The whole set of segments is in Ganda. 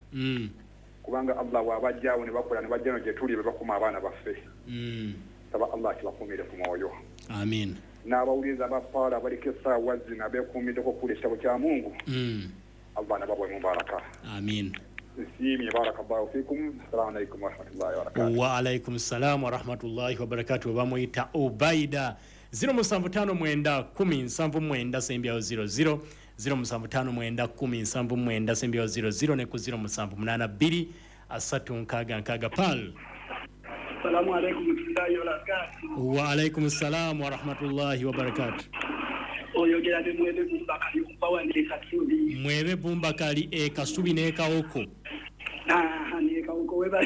kubanga Allah wabajjaawo ne bakola ne bajja no gye tuli be bakuma abaana baffe saba Allah kibakumire ku mwoyo amin n'abawuliza abafaala abaliko essaawa zino abeekuumiddeko kula ekitabo kya Mungu Allah nababwe mubaraka amin nsiimye barakallahu fikum assalamu alaikum warahmatullahi wabarakatuh wa alaikum salam warahmatullahi wabarakatuh bamuyita Ubaida 079107900 07591077900 ne ku 078 3 pal Assalamu alaikum warahmatullahi wabarakatuh wa alaikum salam warahmatullahi wabarakatuh oyogera ne mwebe Bumbakali kubawa ne Kasubi mwebe Bumbakali Kasubi ne Kaoko ne Kaoko weba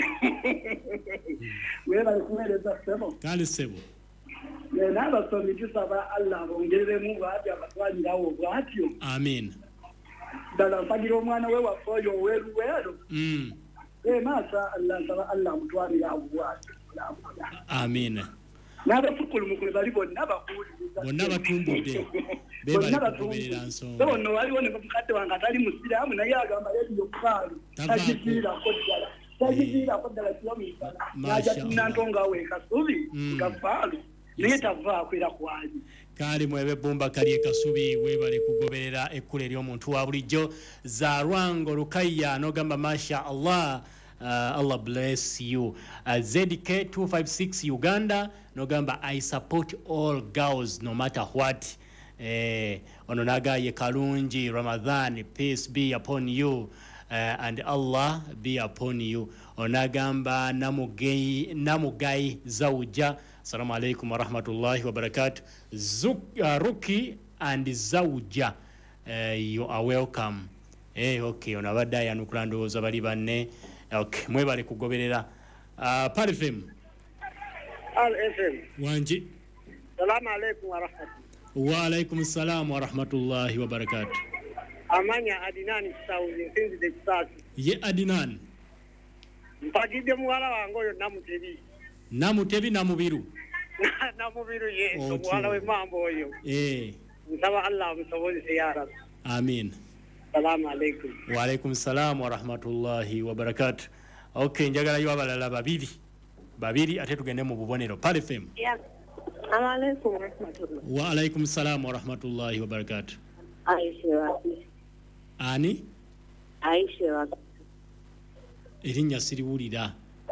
kumeleza sebo kali sebo n'abasomi tusaba Allah bongeremu bati abatwalirawo bwatyo amin dala mpagira omwana we wafoyo weruwero masa Allah saba Allah mutwalirawo bwatyo amin n'abafukulu mukulu bali bonna batumbudde bebali kugoberera nsonga bonna waliwo ne mukadde wange atali musiraamu naye agamba yediyo kufaalo tagiviirako ddala kilomita naja tunantongawe Kasubi Kafaalo naye tavaako era kwali kali mwebe Bumbakali Kasubi webale kugoberera ekkule ly'omuntu wa bulijjo za Rwango Lukaya n'ogamba masha Allah Allah bless you. ZK 256 Uganda nogamba I support all girls no matter what. Ononaga ye kalungi Ramadan, peace be upon you and Allah be upon you. Onagamba namugai zawja. Assalamu alaikum wa rahmatullahi wa barakatuh. Ruki and zawja, you are welcome. Okay, onabadda yanukula ndowooza bali banne. Okay, mwebale kugoberera Pal FM. Al FM. Wanji. Salamu alaikum wa rahmatullahi. Wa alaikum salam wa rahmatullahi wa barakatuh. Amanya Adinani Saudi Finzi de Kisasi. Ye Adinan. Mpagide muwala wange oyo Namutebi Namubiru. Namubiru ye muwala we mambo oyo. Nsaba Allah musobozese ya Rabbi. Amin. Assalamu alaikum. Wa alaikum salam wa rahmatullahi wa barakatuh. Okay, njagala yo abalala babiri ate tugende mu bubonero Pal FM. Yeah. Assalamu alaikum wa rahmatullahi. Wa alaikum salam wa rahmatullahi wa barakatuh. Aisha. Ani? Aisha. Erinnya siriwulira.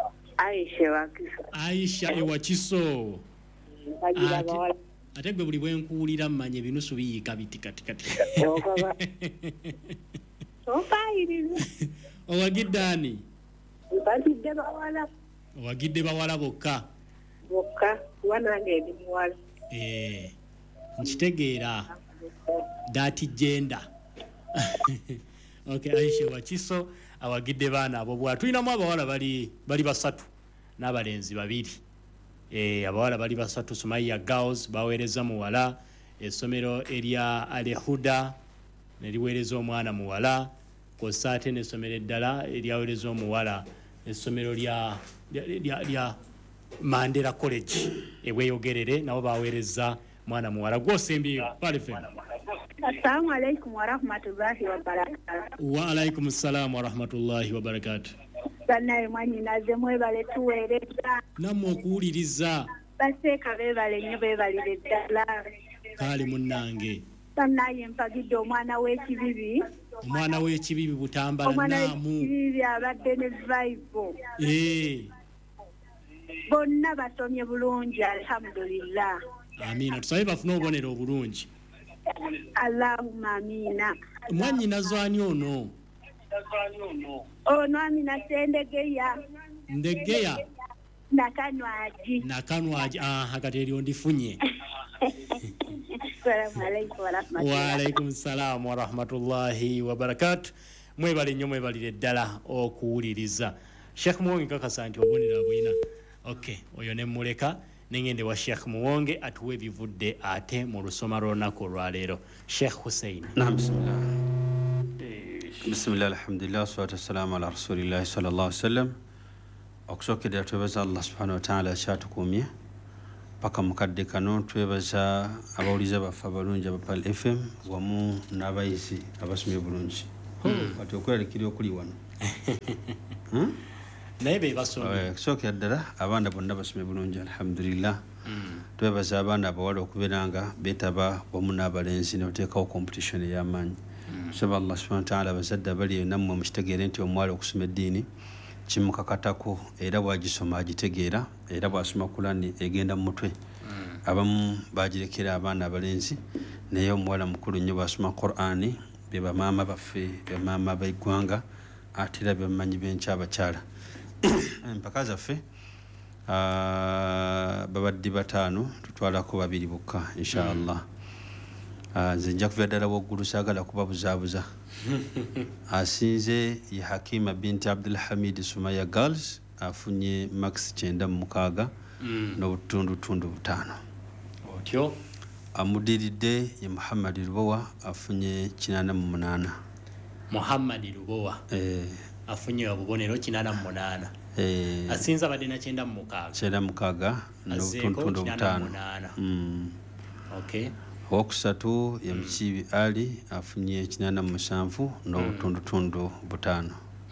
Aisha ewakiso. Ate gwe buli bwenkuwulira mmanye ebinusu biyiika biti kati. Owagidde ani? Owagidde bawala bokka. Wanange ndi muwala. Nkitegeera. Dati gender. Okay, Aisha wakiso awagidde baana abo bwa tulinamu abawala bali basatu n'abalenzi babiri. Abawala bali basatu Sumaya Girls baweereza muwala, essomero erya Al-Huda neriweereza omwana muwala, Kosate n'essomero eddala eryaweereza omuwala, essomero lya Mandela College eweeyogerere nabo baweereza mwana muwala. Gwosembye Pal FM. Assalamu alaikum wa rahmatullahi wa barakatuh. Wa alaikum salam wa rahmatullahi wa barakatuh. Banaye mwanyi naze mwebale tuweereza. Namwe okuwuliriza. Baseeka beebale nnyo beebalire ddala. Kale munnange. Banaye mpagidde omwana w'ekibibi. Omwana w'ekibibi Butambala naamu. Omwana w'ekibibi abadde ne Bible. Bonna basomye bulungi alhamdulillah. Amina. Tusabe bafune obubonero obulungi. Allahumma amina. Mwanyi nazwani ono? Ono Amina Sendegeya. Ndegeya? Nakanwaji. Kati eryo ndifunye. Assalamu alaikum wa rahmatullahi. Wa alaikum salam wa rahmatullahi wa barakatuh. Mwebale nnyo mwebalire ddala okuwuliriza. Sheikh Muwonge kakasa nti obonera bwina. Okay, oyo ne muleka nengende wa Sheikh Muwonge atuwe bivudde ate mu lusoma lw'olunaku olwaleero. Sheikh Hussein. Naam, bismillah alhamdulillah wassalatu wassalamu ala rasulillahi sallallahu alaihi wasallam. Okusookera twebaza Allah subhanahu wa ta'ala kyatukumye paka mukadde kano, twebaza abawuliza baffe abalungi aba Pal FM wamu n'abayizi abasomye bulungi. Kati okweralikira okuli wano naye be basomye kusooka ddala abaana bonna basome bulungi alhamdulillah. Twebaza abaana abawala okubeera nga beetaba wamu n'abalenzi ne bateekawo competition ey'amaanyi. Nsaba Allah subhanahu wa ta'ala abazadde abali nammwe mukitegeere nti omuwala okusoma eddiini kimukakatako era bwagisoma agitegeera era bwasoma Kurani egenda mu mutwe. Abamu bagirekera abaana abalenzi naye omuwala mukulu nnyo bwasoma Qur'ani be bamaama baffe be maama b'eggwanga ate era bebamanyi b'enkyabakyala. Empaka zaffe babadde 5 tutwalako 2 bokka inshallah. Nze nja kuva ddala waggulu saagala kubabuzaabuza. Asinze ye Hakima binti Abdul Hamid Sumaya Girls afunye max 96 n'obutundutundu 5. Otyo amudiridde ye Muhammad Lubowa afunye 88. Muhammad Lubowa afunye obubonero 88. Asinza badde na 96 n'obutundutundu 5. Okay. Owokusatu ye Mukiibi Ali afunye 87 n'obutundutundu 5.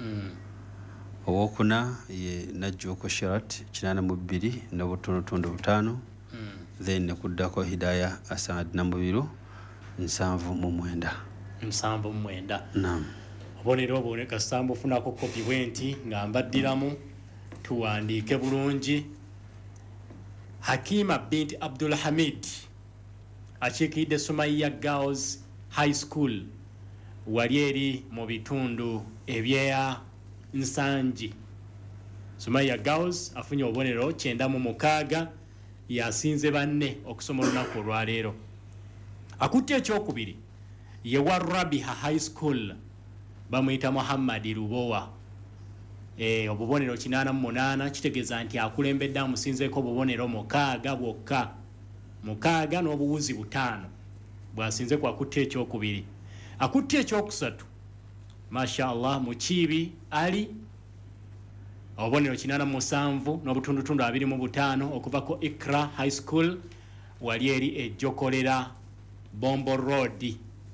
Owokuna ye Najjuko Shirat 82 n'obutundutundu 5. Then nekuddako Hidaya Asad Namubiru 79. 79. Naam. Obonero oboneka sambu funako kopi bwenti nga mbaddiramu tuwandiike bulungi. Hakima binti Abdul Hamid akiikidde Sumaya Girls High School wali eri mu bitundu ebya Nsanji. Sumaya Girls afunye obubonero 96 yasinze banne okusoma olunaku olwaleero. Akutte ekyokubiri ye Warabiha High School bamuyita Muhammad Lubowa. Obubonero 88 kitegeeza nti akulembedde amusinzeeko obubonero 6 bwokka. 6 n'obuwuzi 5 bwasinze ku akutte ekyokubiri. Akutte ekyokusatu Mashallah Mukiibi Ali obubonero 87 n'obutundutundu 25 okuva ku Ikra High School wali eri ejjokolera Bombo Road.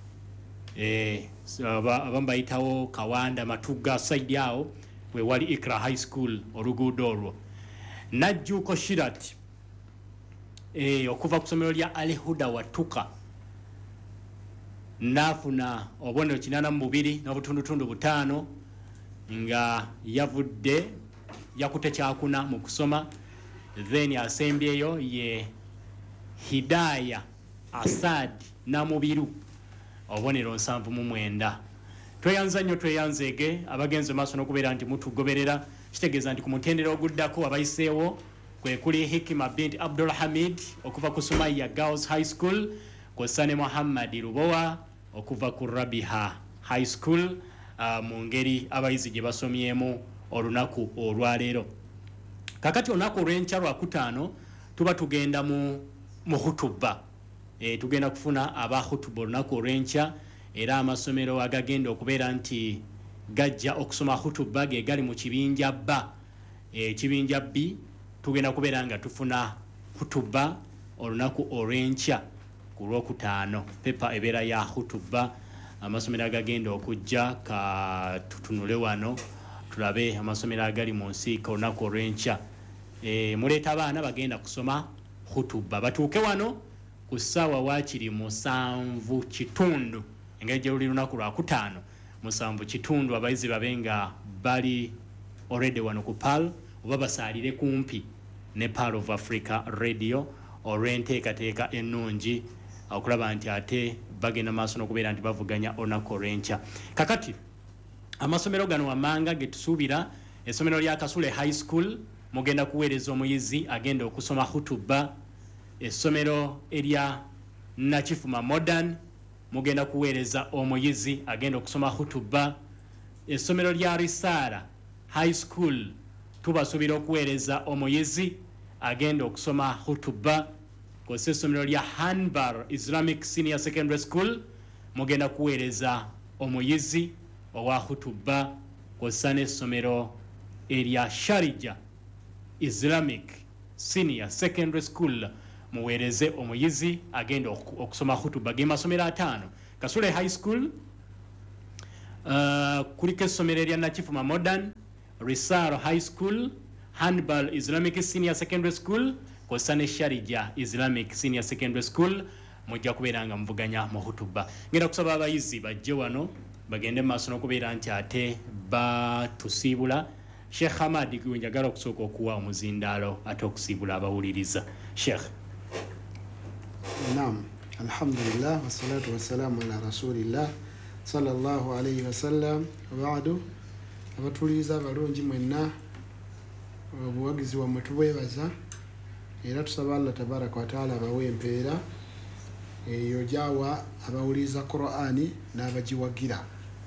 Abamu bayitawo Kawanda Matuga side awo we wali Ikra High School oluguudo olwo. Najjuko Shirat okuva ku ssomero lya Al-Huda Watuka nafuna obubonero 82 n'obutundutundu 5 nga yavudde yakutte kyakuna mu kusoma. Then asembyeyo ye Hidaya Asad Namubiru obubonero 79. Tweyanza nnyo tweyanzeege abagenzi maaso n'okubeera nti mutugoberera. Kitegeeza nti ku mutendera oguddako abayiseewo kwe kuli Hikima binti Abdul Hamid okuva ku Sumaya Girls High School, kw'ossa ne Muhammad Lubowa okuva ku Rabiha High School mu ngeri abayizi gye basomyemu olunaku olwaleero. Kakati olunaku olw'enkya Lwakutaano tuba tugenda mu hutuba. Tugenda kufuna aba hutuba olunaku olw'enkya era amasomero agagenda okubeera nti gajja okusoma hutuba ge gali mu kibinja B. Ekibinja B tugenda kubeera nga tufuna hutuba olunaku olw'enkya ku Lwokutaano. Pepa ebeera ya hutuba amasomero agagenda okujja ka tutunule wano tulabe amasomero agali mu nsiika olunaku olw'enkya. Muleeta abaana bagenda kusoma hutuba batuuke wano ku ssaawa waakiri 7:30 engeri gye luli lunaku Lwakutaano 7:30 abayizi babe nga bali already wano ku PAL oba basaalire kumpi ne Pearl of Africa Radio olw'enteekateeka ennungi okulaba nti ate bagenda maaso n'okubeera nti bavuganya olunaku olw'enkya. Kakati amasomero gano amanga ge tusuubira essomero lya Kasule High School mugenda kuweereza omuyizi agenda okusoma hutuba. Essomero erya Nakifuma Modern mugenda kuweereza omuyizi agenda okusoma hutuba. Essomero lya Risara High School tubasuubira okuweereza omuyizi agenda okusoma hutuba. Kw'ossa essomero lya Hanbar Islamic Senior Secondary School mugenda kuweereza omuyizi owa hutuba. Kw'ossa n'essomero erya Sharija Islamic Senior Secondary School muweereze omuyizi agenda okusoma hutuba. Ge masomero 5: Kasule High School, kuliko essomero erya Nakifuma Modern, Risaro High School, Handball Islamic Senior Secondary School, Kosane Sharija Islamic Senior Secondary School. Mujja kubeera nga muvuganya mu hutuba. Ngenda kusaba abayizi bajje wano bagende mu maaso n'okubeera nti ate batusiibula. Sheikh Hamad njagala okusooka okuwa omuzindaalo ate okusiibula abawuliriza. Sheikh. Naam, alhamdulillah wassalatu wassalamu ala rasulillah sallallahu alayhi wasallam. Wabaadu abatuliza abalungi mwenna obuwagizi wammwe tubwebaza era tusaba Allah tabaraka wa taala abawe empeera eyo gyawa abawuliriza Qur'ani n'abagiwagira.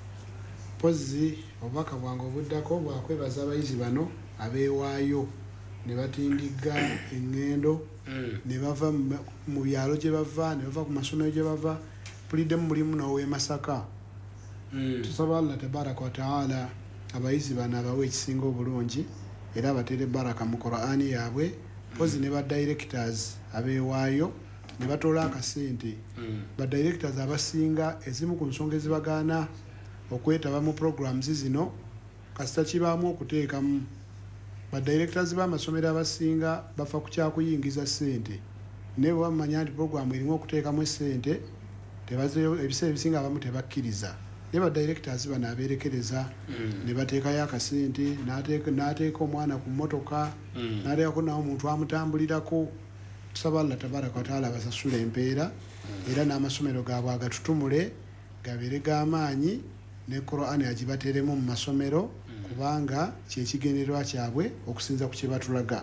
Pozzi obubaka bwange obuddako bwakwebaza abayizi bano abeewaayo ne batindiga engendo ne bava mu byalo gye bava ne bava ku masomero gye bava pulidde mu mulimu n'ow'e Masaka. Tusaba Allah tabaraka wa taala abayizi bano abawe ekisinga obulungi era batere baraka mu Qur'ani yaabwe. Pozzi ne ba directors abeewaayo ne batoola akasente. Ba directors abasinga ezimu ku nsonga ezibagaana okwetaba mu programs zino kasita kibaamu okuteekamu. Ba directors b'amasomero abasinga bafa ku kyakuyingiza ssente naye bwe bamanya nti programu erimu okuteekamu essente ebiseera ebisinga abamu tebakkiriza. Naye ba directors bano abeerekereza ne bateekayo akasente n'ateeka omwana ku mmotoka n'ateekako nawo omuntu amutambulirako. Tusaba Allah tabaraka wa taala basasula empeera era n'amasomero gaabwe agatutumule gabeere g'amaanyi ne Qur'ani agibateeremu mu masomero kubanga kyekigendererwa kyabwe okusinza ku kye batulaga.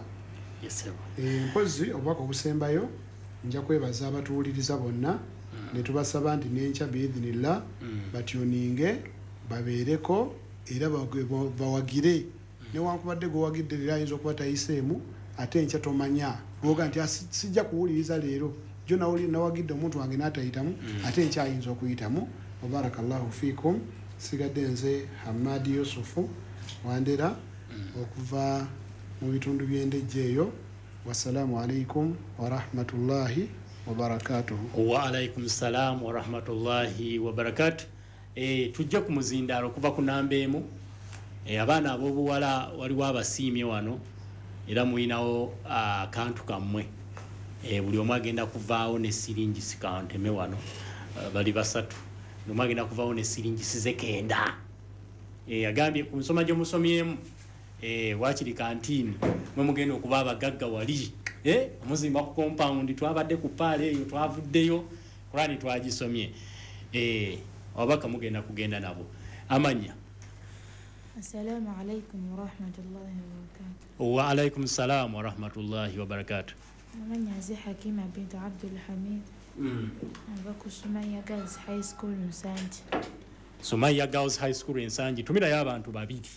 Mpozi obubaka obusembayo nja kwebaza abatuwuliriza bonna ne tubasaba nti n'enkya biidhinillah batyuninge babeereko era bawagire newankubadde gwewagidde leero ayinza okuba tayiseemu ate enkya tomanya bwoga nti sijja kuwuliriza leero jo nawagidde omuntu wange n'atayitamu ate enkya ayinza okuyitamu. Wabarakallahu fiikum. Sigadde nze Hamadi Yusufu Wandera okuva mu bitundu by'endejje eyo. Wassalamu alaikum warahmatullahi wabarakatuhu. Wa alaikum salam warahmatullahi wabarakatuh. Tujja ku muzindaalo okuva ku namba emu. Abaana ab'obuwala waliwo abasiimye wano era muyinawo akantu kammwe. Buli omu agenda kuvaawo ne siringi sikanteme wano bali basatu. Omu agenda kuvaawo ne siringi sizekenda. Agambye ku nsoma gye musomyemu wakiri kantiini mwe mugenda okuba abagagga wali. Omuzimba ku compound twabadde ku paale eyo twavuddeyo Qur'ani twagisomye. Ababaka mugenda kugenda nabo. Amanya. Assalamu alaikum wa rahmatullahi wa barakatuh. Wa alaikum salam wa rahmatullahi wa barakatuh. Amanya zi Hakima bint Abdul Hamid. Ava Sumaya Girls High School Nsanji. Sumaya Girls High School Nsanji. Tumirayo abantu babiri.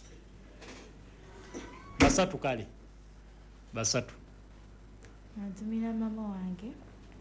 Basatu kale. Basatu. Natumira mama wange.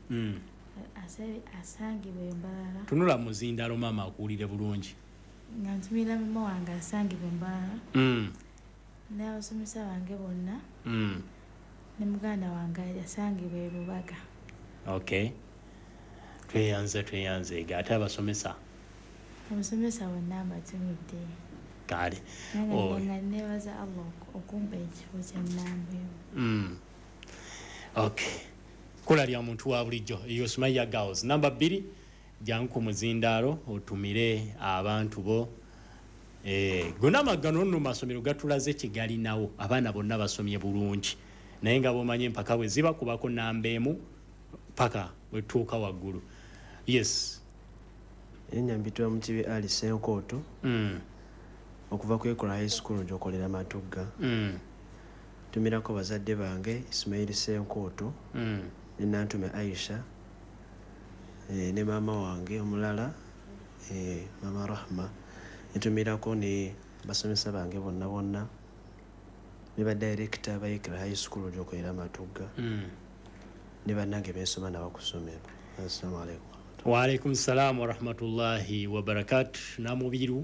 Asangibwe Mbalala. Tunula muzindaalo mama akuwulire bulungi. Natumira mama wange asangibwe Mbalala. N'abasomesa bange bonna. Ne muganda wange asangibwe Lubaga. Okay. Tweyanze ate abasomesa. Abasomesa bonna mbatumidde. Kale. Nga nebaza Allah okumpa ekifo kya namba. Okay. Kola lya muntu wa bulijjo eyo Sumaya Girls. Namba 2 jangu ku muzindaalo otumire abantu bo. Gonna magano nno masomero gatulaze kigali nawo abaana bonna basomye bulungi. Naye nga bomanye mpaka bwe ziba kubako namba emu paka bwe tuuka waggulu. Yes. Enyambitwa mu kibi Ali Senkoto. Okuva ku Ekola High School gyokolera Matugga. Tumirako bazadde bange Ismail Senkoto. Ne Nantume Aisha. Ne mama wange omulala mama Rahma. Ntumirako ne basomesa bange bonna ne ba director ba Ekola High School gyokolera Matugga. Ne bannange bensoma n'abakusomera. Assalamu alaikum. Wa alaikum salam wa rahmatullahi wa barakatuh. Namubiru.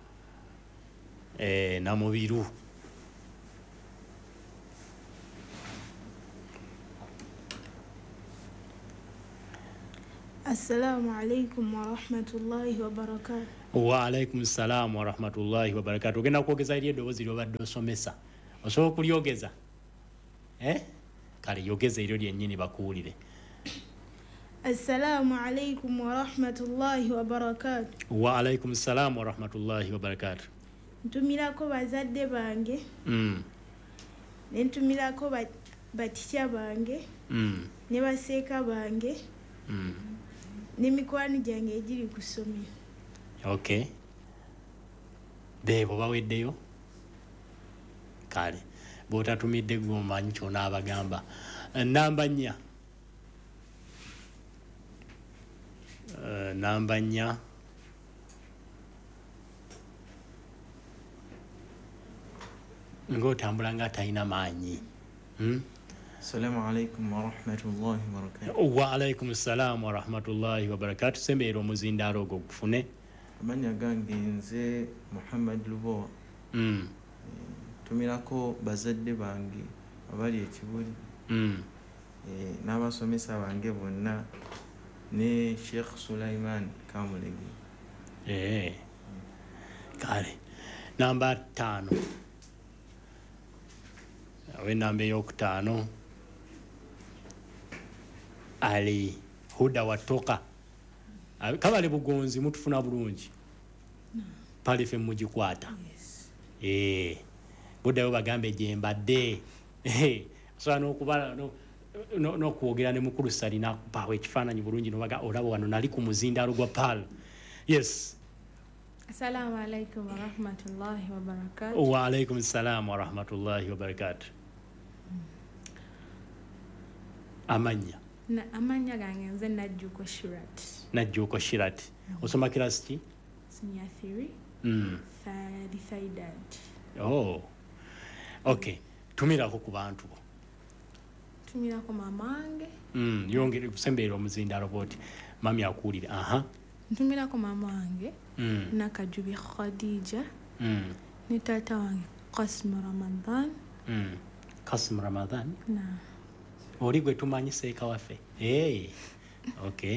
Namubiru. Assalamu alaikum wa rahmatullahi wa barakatuh. Wa alaikum salam wa rahmatullahi wa barakatuh. Ogenda kwogeza eri eddoboozi ly'obadde osomesa. Osobola okulyogeza? Kale yogeza eryo lyennyini bakuwulire. Assalamu alaikum wa rahmatullahi wa barakatuh. Wa alaikum salam wa rahmatullahi wa barakatuh. Ntumirako bazadde bange. Ne ntumirako batisha bange. Ne baseeka bange. Ne mikwano gyange egiri ku ssomero. Okay. Bebo baweddeyo? Kale. Bw'otatumidde gwe omanyi ky'onaabagamba. Namba 4. Namba 4. Ng'otambula ng'atalina maanyi. Assalamu alaikum wa rahmatullahi wa barakatuh. Wa alaikum salam wa rahmatullahi wa barakatuh. Sembeera omuzindaalo ogwo gufune. Amanya gange nze Muhammad Lubowa. Tumirako bazadde bange abali ekibuli. N'abasomesa bange bonna ne Sheikh Sulaiman Kamulege. Kale. Namba 5. Awe namba ey'okutaano. Ali Huda Watoka. Kabale Bugonzi mutufuna bulungi. Palife mugikwata. Buddayo bagambe gye mbadde. So n'okubala n'okwogera ne mukulu Salina bawe ekifaananyi bulungi n'obaga olaba wano nali ku muzindaalo gwa Pal. Yes. Assalamu alaikum wa rahmatullahi wa barakatuh. Wa alaikum salam wa rahmatullahi wa barakatuh. Amanya. Amanya gange nze Najjuko Shirat. Najjuko Shirat. Osoma kirasi ki? Senior 3. Third. Oh. Okay. Tumirako ku bantu bo. Tumirako mamange. Yongere kusembeera omuzindaalo bwoti. Mami akuwulire. Ntumirako mamange. Nakajubi Khadija. Ne taata wange Qasim Ramadan. Qasim Ramadan? Na. Oli gwe tumanyi seeka waffe. Okay.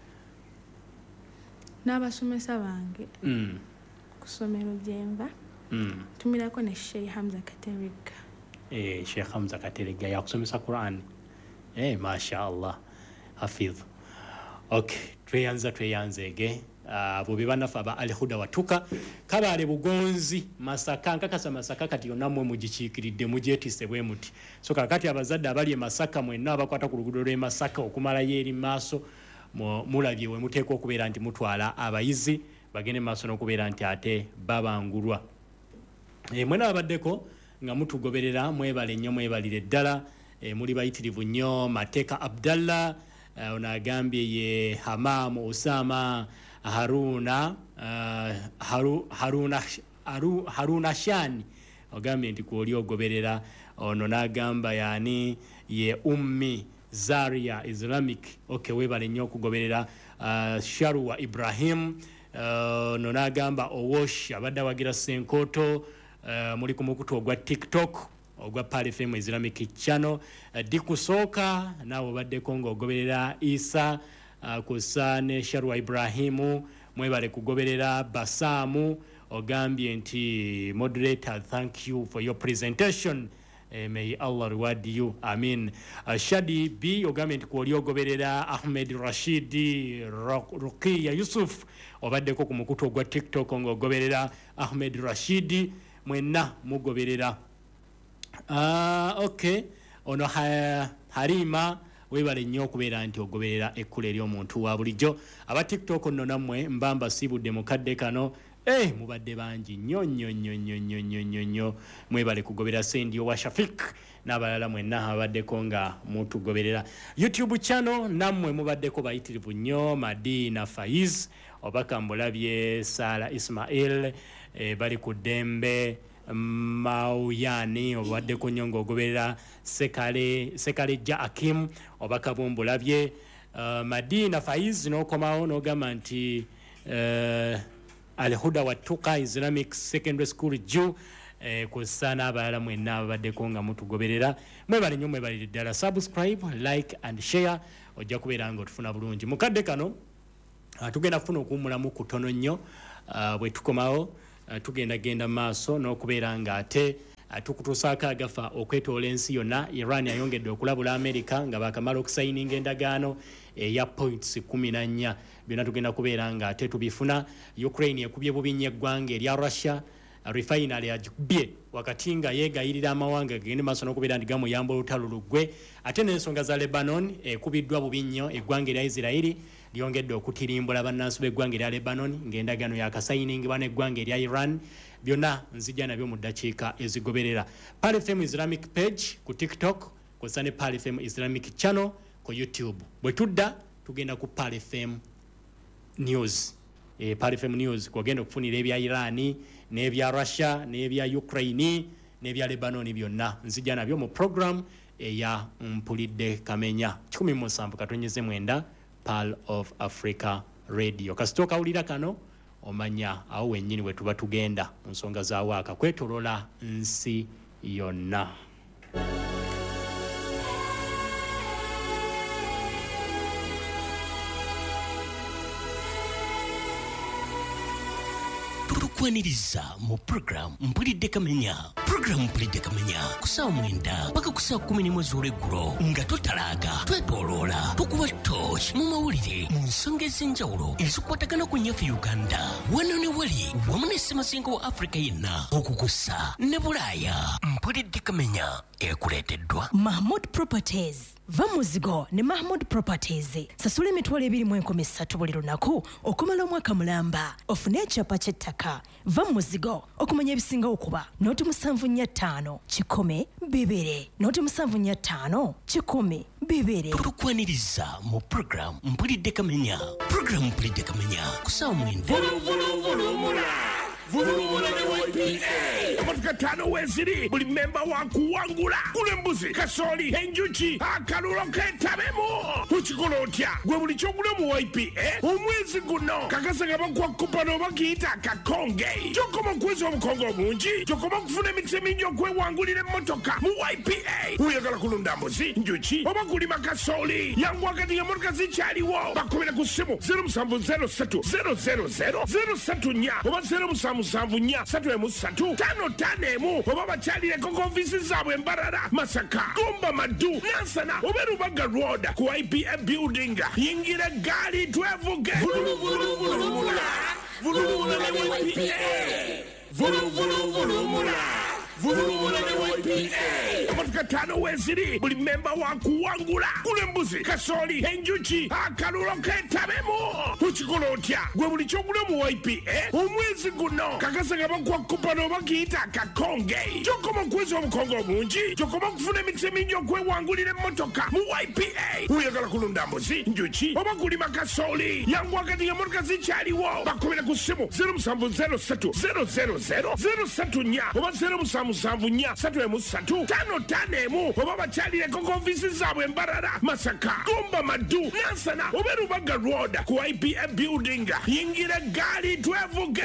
N'abasomesa bange. Ku ssomero gye nva. Tumirako ne Sheikh Hamza Katerega. Sheikh Hamza Katerega yakusomesa Quran. Masha Allah. Hafidh. Okay. Tweyanzege. Abo bebanafa aba Ali Huda Watuka. Kabale Bugonzi Masaka nkakasa Masaka kati yonnamwe mugikiikiridde mugyetise bwe muti. So kakati abazadde abali e Masaka mwenna abakwata ku luguudo lw'e Masaka okumalayo eri maaso mulabye we muteekwa okubeera nti mutwala abayizi bagende maaso n'okubeera nti ate babangulwa. Mwena abaddeko nga mutugoberera mwebale nnyo mwebalire ddala. Muli bayitirivu nnyo Mateeka Abdallah ono agambye ye Hamam Osama Haruna Shani ogambye nti kwoli ogoberera. Ono n'agamba yani ye Ummi Zaria Islamic. Okay, webale nnyo okugoberera. Sharwa Ibrahim ono n'agamba Owosh abadde awagira Senkoto. Muli ku mukutu ogwa TikTok ogwa Pal FM Islamic Channel. Dikusooka naawe obaddeko ng'ogoberera Isa kusane Sharwa Ibrahimu mwebale kugoberera. Basamu ogambye nti moderator, thank you for your presentation. May Allah reward you. Amin. Shadi B ogambye nti kwoli ogoberera. Ahmed Rashidi Rukiya Yusuf obaddeko ku mukutu ogwa TikTok ng'ogoberera Ahmed Rashidi mwenna mugoberera. Okay. Ono Halima webale nnyo okubeera nti ogoberera ekkulu ery'omuntu wa bulijjo. Aba TikTok nno nammwe mbamba sibudde mukadde kano. Mubadde bangi nnyo mwebale kugoberera Sendio wa Shafik n'abalala mwenna abaddeko nga mutugoberera. YouTube channel nammwe mubaddeko bayitirivu nnyo. Madina Faiz obakambulabye Sala Ismail bali ku Dembe Mauyani obaddeko nnyo ng'ogoberera. Sekale Ja Akim obakabumbulabye. Madina Faiz n'okomawo n'ogamba nti Al Huda Watuka Islamic Secondary School Jew kusana abalala mwenna abaddeko nga mutugoberera. Mwebale nnyo mwebale ddala. Subscribe, like and share ojja kubeera nga otufuna bulungi. Mukadde kano tugenda kufuna okuwummulamu kutono nnyo bwe tukomawo tugenda maaso n'okubeera nga ate tukutuusaako agafa okwetoola ensi yonna. Iran yayongedde okulabula America nga bakamala okusayininga endagaano eya points 14 byonna tugenda kubeera nga ate tubifuna. Ukraine ekubye bubi eggwanga erya Russia, refinery agikubye wakati nga yeegayirira amawanga gagende maaso n'okubeera nti gamuyamba olutalo luggwe. Ate n'ensonga za Lebanon ekubiddwa bubi nnyo eggwanga erya Israeli lyongedde okutirimbula bannansi b'eggwanga erya Lebanon ng'endagaano yakasayiningibwa n'eggwanga erya Iran. Byonna nzija nabyo mu ddakiika ezigoberera. Pal FM Islamic page ku TikTok, kw'ossa ne Pal FM Islamic channel ku YouTube. Bwe tudda tugenda ku Pal FM News. Pal FM News kwogenda okufunira ebya Iran n'ebya Russia n'ebya Ukraine n'ebya Lebanon byonna nzija nabyo mu program eya Mpulidde Kamenya 17 Pal of Africa Radio. Kasitoka ulira kano omanya awo wennyini we tuba tugenda mu nsonga za waaka kwetolola nsi yonna. Tukwaniriza mu program Mpulidde Kamenya. Program Mpulidde Kamenya kusaa 9 paka kusaa 10 mwezi olw'eggulo nga totalaaga twetoloola tukuba torch mu mawulire mu nsonga ez'enjawulo ezikwatagana ku nnyaffe Uganda wano ne wali wamu ne Ssemazinga wa Africa yenna okukusa ne Bulaaya. Mpulidde Kamenya ekuleeteddwa Mahmood Properties. Va muzigo ne Mahmood Properties. Sasula emitwalo 23 buli lunaku okumala omwaka mulamba. Ofune ekyapa ky'ettaka. Va muzigo okumanya ebisinga okuba noti 745 kikome bibere. Noti 745 kikome bibere. Tukwaniriza mu program Mpulidde Kamenya. Program Mpulidde Kamenya kusaa 9. Vulumula ne YPA amatuka 5 weziri buli memba wakuwangula kule mbuzi kasoli enjuki akalulo ketabemu ukikola otya gwe buli kyogula mu YPA omwezi guno kakasanga bakwa kupano bakiyita kakonge kyokoma kwezi obukongo obungi kyokoma kufuna emikisa emingi okwewangulira emmotoka mu YPA. Uyagala kulunda mbuzi njuki oba kulima kasoli yangu wakati nga motoka zikyaliwo bakomera ku ssimu 0703 000 034 oba 07 743 oba bakyalireko konfisi zaabwe Mbarara Masaka Gomba Madu Nansana oba Rubaga Road ku IPA building yingira gaali twevuge vulumula ne YPA vulumula ne YPA amatuka 5 weziri buli memba wakuwangula kule mbuzi kasoli enjuki akalulo ketabemu ukikola otya gwe buli kyogula mu YPA omwezi guno kakasanga bakwa kupano bakiyita kakonge kyokoma kwezi obukongo obungi kyokoma kufuna emikisa emingi okwewangulira emmotoka mu YPA. Uyagala kulunda mbuzi njuki oba kulima kasoli yangu wakati nga motoka zikyaliwo bakomera ku ssimu 0703 000 034 oba 0774 oba bakyalireko konfisi zaabwe Mbarara Masaka Gomba Madu Nansana oba Rubaga Road ku IPA building yingira gaali twevuge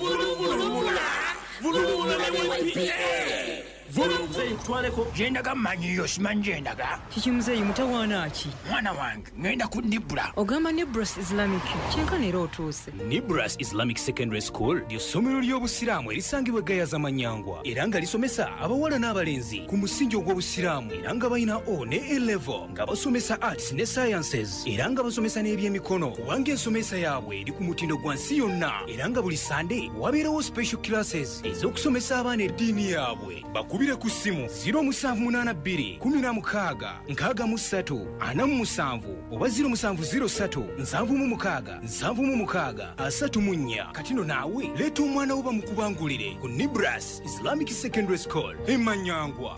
vulumula ne YPA. Muzeeyi kutwaleko gyendaga mmanyiyo simanyi gyendaga kiki muzeeyi mutawaana ki mwana wange ngenda ku Nibra. Ogamba Nibras Islamic kyenkana era otuuse. Nibras Islamic Secondary School ly'essomero ly'obusiraamu erisangibwa Gayaza Manyangwa era nga lisomesa abawala n'abalenzi ku musingi ogw'obusiraamu era nga balina O ne A-level nga basomesa arts ne sciences era nga basomesa n'ebyemikono kubanga ensomesa yaabwe eri ku mutindo gwa nsi yonna era nga buli Sunday wabeerawo special classes ez'okusomesa abaana eddiini yaabwe. Bakubira ku ssimu 0782 16 63 47 oba 0703 76 76 34. Katino naawe leeta omwana wo bamukubangulire ku Nibras Islamic Secondary School e Manyangwa.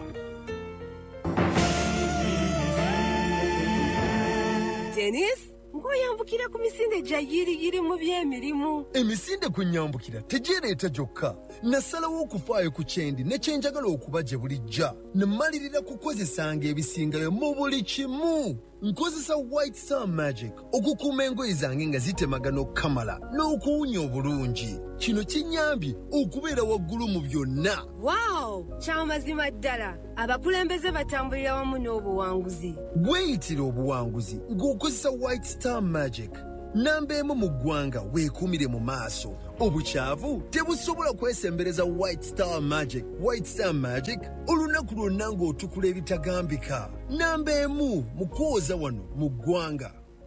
Dennis ngoyambukira ku misinde gya yiriyiri mu by'emirimu. Emisinde kunyambukira tegireeta gyokka nasalawo okufaayo ku kyendi ne kyenjagala okuba gye bulijja nemalirira kukozesanga ebisingayo mu buli kimu. Nkozesa White Star Magic okukuuma engoye zange nga zitemagana okukamala n'okuwunya obulungi. Kino kinyambye okubeera waggulu mu byonna. Wow, kyamazima ddala. Abakulembeze batambulira wamu n'obuwanguzi. Weeyitira obuwanguzi ng'okozesa White Star Magic. namba emu mu ggwanga weekuumire mu maaso obukyavu tebusobola kwesembereza White Star Magic. White Star Magic olunaku lwonna ng'otukula ebitagambika. namba emu mu kwoza wano mu ggwanga.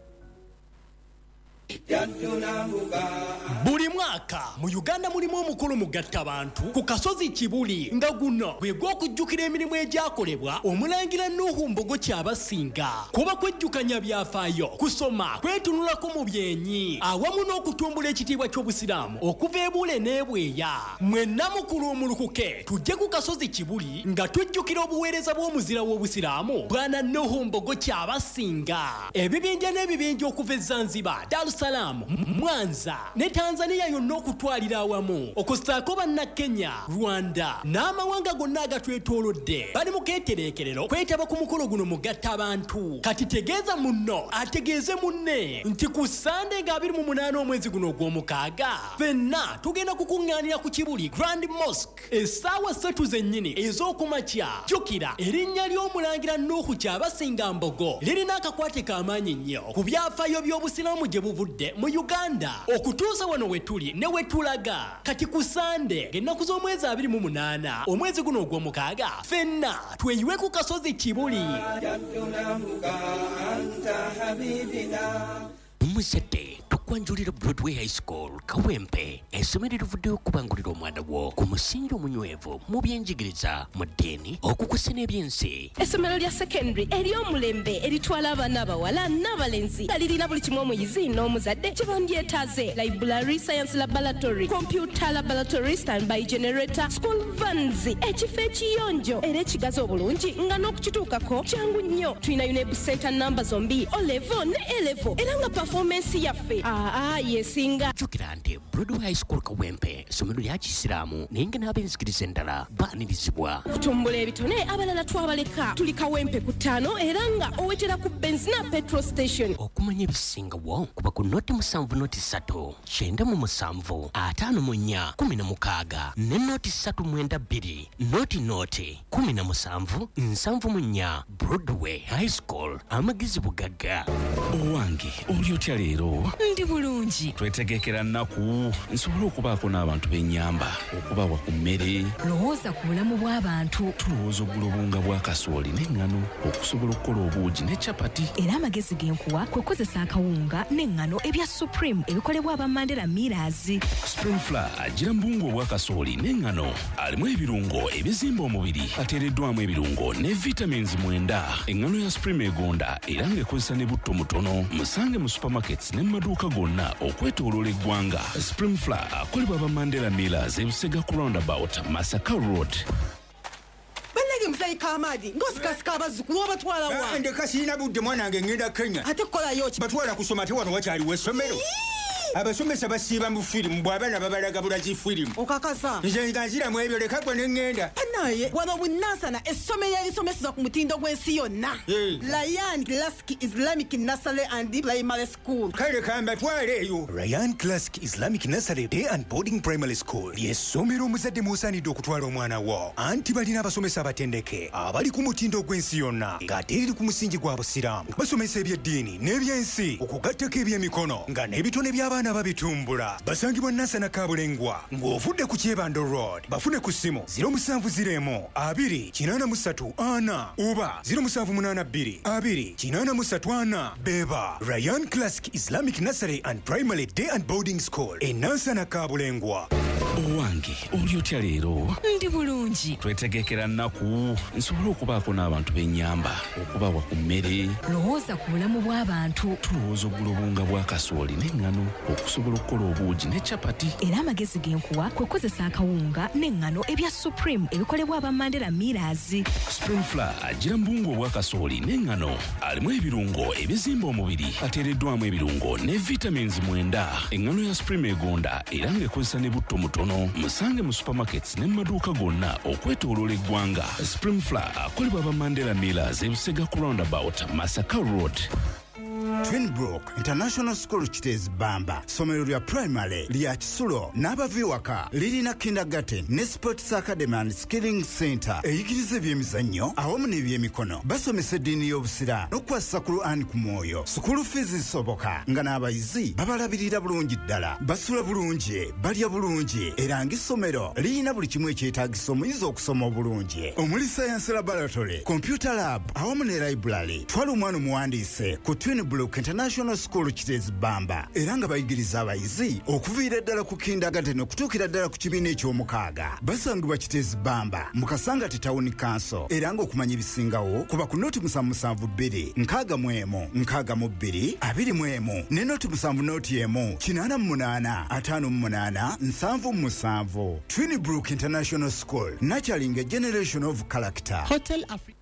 Buli mwaka mu Uganda mulimu omukulu mugatta abantu ku kasozi Kibuli nga guno gwe gw'okujjukira emirimu egyakolebwa omulangira Nuhu Mbogo Kyabasinga. Kuba kwejjukanya byafaayo, kusoma, kwetunulako mu byenyi awamu n'okutumbula ekitiibwa ky'obusiraamu okuva ebule n'ebweya. Mwenna mukulu omulukuke tujje ku kasozi Kibuli nga tujjukira obuweereza bw'omuzira w'obusiraamu Bwana Nuhu Mbogo Kyabasinga. Ebibinja n'ebibinja okuva e Zanzibar, Dar es Salaam, Mwanza ne Tanzania yonna okutwalira awamu okusaako banna Kenya, Rwanda n'amawanga gonna agatwetoolodde bali mu keetereekerero kwetaba ku mukolo guno mugatta abantu. Kati tegeeza munno ategeeze munne nti ku Sande nga 28 omwezi guno ogw'omukaaga ffenna tugenda kukuŋŋaanira ku Kibuli Grand Mosque essaawa 3 zennyini ez'okumakya. Jjukira erinnya ly'omulangira Nuhu Kyabasinga Mbogo lirina akakwate k'amaanyi nnyo ku byafaayo by'obusiraamu gye buvudde mu Uganda okutuusa wano wetuli ne wetulaga. Kati ku Sande ng'ennaku z'omwezi 28 omwezi guno ogw'omukaaga ffenna tweyiwe ku kasozi Kibuli. Muzadde tukwanjulira Broadway High School Kawempe essomero erivuddeyo okubangulira omwana wo ku musingi omunywevu mu byenjigiriza mu ddiini okukusa n'ebyensi. Essomero lya secondary ery'omulembe eritwala abaana abawala n'abalenzi nga lirina buli kimu omuyizi n'omuzadde kye bandyetaaze: library, science laboratory, computer laboratory, standby generator, school vans, ekifo ekiyonjo era ekigazi obulungi nga n'okukituukako kyangu nnyo. Tulina UNEB center namba zombi O-level ne A-level era nga performance yaffe yesinga. Jjukira nti Broadway High School Kawempe essomero lya Kisiraamu naye nga n'ab'enzikiriza endala baanirizibwa. Kutumbula ebitone abalala twabaleka. Tuli Kawempe ku 5 era nga owetera ku Benzina petrol station. Okumanya ebisingawo kuba ku noti 7 noti 3 97 54 16 ne noti 392 noti 17 74 Broadway High School amagezi bugagga. Owange oli otya leero? Ndi bulungi. Twetegekera nnaku nsobole okubaako n'abantu b'ennyamba okubawa ku mmere. Lowooza ku bulamu bw'abantu. Tulowooza ogula obunga bwa kasooli n'eŋŋano okusobola okukola obuugi ne capati. Era amagezi g'enkuwa kwe kukozesa akawunga n'eŋŋano ebya Supreme ebikolebwa aba Mandela Millers. Spring Flour agira mbungu obwa kasooli n'eŋŋano alimu ebirungo ebizimba omubiri ateereddwamu ebirungo ne vitamins 9. Eŋŋano ya Supreme egonda era ng'ekozesa ne butto mutono. Musange mu supermarkets ne maduuka gonna okwetooloola eggwanga. Spring Flour akolebwa aba Mandela Millers ebusega ku roundabout Masaka Road. Bannage musayi Kamadi ng'osikasika abazzukulu obatwala wa? Ndeka sirina budde mwanange ngenda Kenya. Ate kukolayo ki? Batwala kusoma ate wano wakyaliwo essomero. Abasomesa basiiba mu firimu bw'abaana babalagabula zi firimu. Okakasa. Nze nga nziramu ebyo leka gwe ne ŋŋenda. Naye wano Bunansana essomero erisomeseza ku mutindo gw'ensi yonna. Ryan Classic Islamic Nursery and Primary School. Kale kambatwale eyo. Ryan Classic Islamic Nursery Day and Boarding Primary School ly'essomero omuzadde mw'osaanidde okutwala omwana wo. Anti balina abasomesa abatendeke abali ku mutindo gw'ensi yonna ng'ate eri ku musingi gwa busiraamu. Basomesa eby'eddiini n'ebyensi okugattako eby'emikono nga n'ebitone by'abaana babitumbula. Basangibwa Nansana Kabulengwa ng'ovudde ku Kyebando Road. Bafune ku ssimu 0701 283 4 oba 0782 283 4. Beba Ryan Classic Islamic Nursery and Primary Day and Boarding School e Nansana Kabulengwa. Owange oli otya leero? Ndi bulungi. Twetegekera nnaku nsobole okubaako n'abantu b'ennyamba okubawa ku mmere. Lowooza ku bulamu bw'abantu. Tulowooza ogula obunga bwa kasooli n'eŋŋano okusobola okukola obuugi ne capati. Era amagezi g'enkuwa kwe kukozesa akawunga n'eŋŋano ebya Supreme ebikolebwa aba Mandela Millers. Spring Flour agira mbungu obwa kasooli n'eŋŋano alimu ebirungo ebizimba omubiri ateereddwamu ebirungo ne vitamins 9. Eŋŋano ya Supreme egonda era ng'ekozesa ne butto mutono. Musange mu supermarkets ne maduuka gonna okwetooloola eggwanga. Spring Flour akolebwa aba Mandela Millers ebusega ku roundabout Masaka Road. Twinbrook International School Kitezi Bamba, somero lya primary lya Kisulo n'abaviwaka lirina kindergarten ne sports academy and skilling center eyigiriza ebyemizannyo awamu n'ebyemikono. Basomesa eddiini y'obusiraamu n'okukwasa ku Qur'an ku mwoyo. School fees zisoboka nga n'abayizi babalabirira bulungi ddala. Basula bulungi, balya bulungi era ng'essomero lirina buli kimu ekyetaagisa omuyizi okusoma obulungi. Omuli science laboratory, computer lab awamu ne library. Twala omwana omuwandiise ku Twinbrook International School Kitezi Bamba era nga bayigiriza abayizi okuviira ddala ku kindergarten okutuukira ddala ku kibiina eky'omukaaga. Basangibwa Kitezi Bamba mu Kasangati Town Council era ng'okumanya ebisingawo kuba ku noti 772 61 62 21 ne noti 7 88 58 77. Twinbrook International School, nurturing a generation of character. Hotel Africa.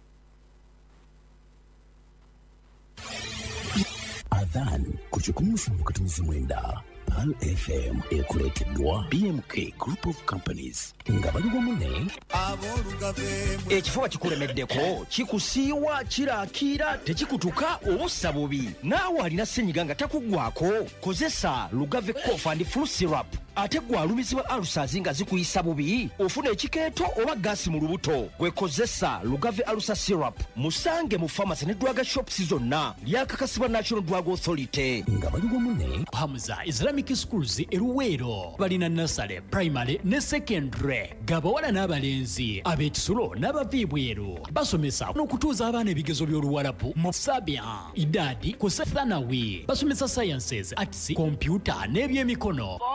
Adhan kuchukumusa mkatumizi mwenda Pal FM ekuleteddwa BMK Group of Companies nga baliwo mune ekifuba kikulemeddeko kikusiiwa kiraakira tekikutuka obussa bubi naawe alina ssenyiga nga takuggwako kozesa Lugave Cough and Flu Syrup ate gwe alumizibwa alusazi nga zikuyisa bubi ofuna ekikeeto oba gaasi mu lubuto gwekozesa Lugave Alusa Syrup musange mu pharmacy ne drug shops zonna lyakakasibwa National Drug Authority nga baliwo mune Hamza Islamic Schools eruweero balina nursery primary ne secondary gabawala n'abalenzi ab'ekisulo n'abaviibweru basomesa n'okutuuza abaana ebigezo by'oluwalabu mu Sabia Idadi ku Thanawi basomesa sciences arts computer n'ebyemikono